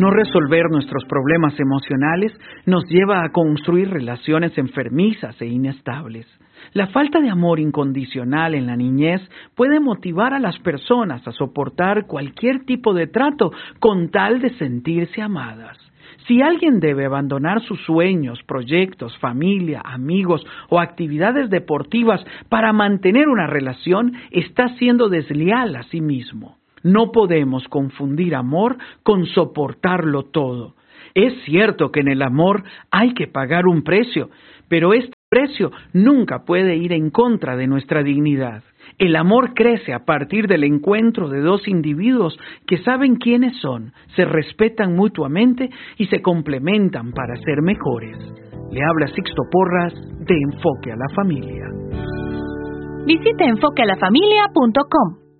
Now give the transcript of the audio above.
No resolver nuestros problemas emocionales nos lleva a construir relaciones enfermizas e inestables. La falta de amor incondicional en la niñez puede motivar a las personas a soportar cualquier tipo de trato con tal de sentirse amadas. Si alguien debe abandonar sus sueños, proyectos, familia, amigos o actividades deportivas para mantener una relación, está siendo desleal a sí mismo. No podemos confundir amor con soportarlo todo. Es cierto que en el amor hay que pagar un precio, pero este precio nunca puede ir en contra de nuestra dignidad. El amor crece a partir del encuentro de dos individuos que saben quiénes son, se respetan mutuamente y se complementan para ser mejores. Le habla Sixto Porras de Enfoque a la Familia. Visite enfoquealafamilia.com.